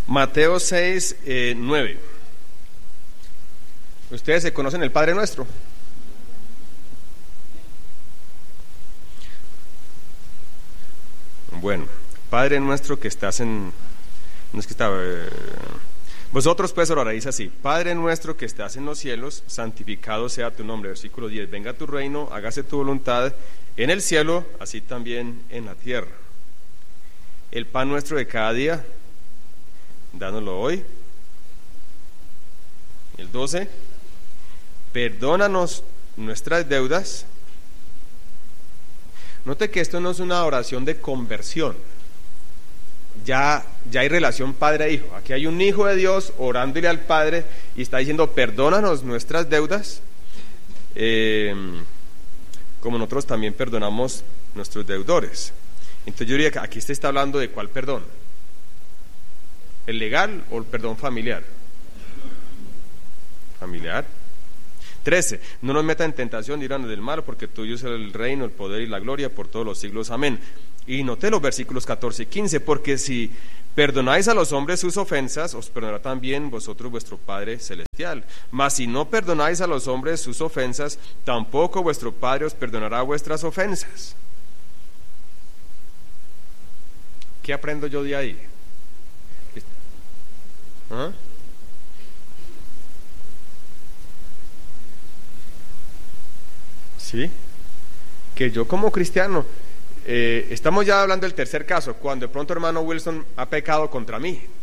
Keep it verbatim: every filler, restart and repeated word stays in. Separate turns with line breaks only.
Mateo seis, eh, nueve. ¿Ustedes se conocen el Padre Nuestro? Bueno, Padre Nuestro que estás en... No es que estaba... Eh, vosotros pues oraréis así: Padre Nuestro que estás en los cielos, santificado sea tu nombre. Versículo diez. Venga tu reino, hágase tu voluntad en el cielo, así también en la tierra. El pan nuestro de cada día, dánoslo hoy. El doce. Perdónanos nuestras deudas. Note que esto no es una oración de conversión. Ya, ya hay relación padre a hijo. Aquí hay un hijo de Dios orándole al Padre y está diciendo: perdónanos nuestras deudas, eh, como nosotros también perdonamos nuestros deudores. Entonces yo diría que aquí se está hablando de ¿cuál perdón? ¿El legal o el perdón familiar? Familiar. trece. No nos meta en tentación, líbranos del mal, porque tuyo es el reino, el poder y la gloria por todos los siglos. Amén. Y noté los versículos catorce y quince: porque si perdonáis a los hombres sus ofensas, os perdonará también vosotros vuestro Padre Celestial. Mas si no perdonáis a los hombres sus ofensas, tampoco vuestro Padre os perdonará vuestras ofensas. ¿Qué aprendo yo de ahí? ¿Ah? ¿Sí? Que yo como cristiano, eh, estamos ya hablando del tercer caso, cuando de pronto hermano Wilson ha pecado contra mí.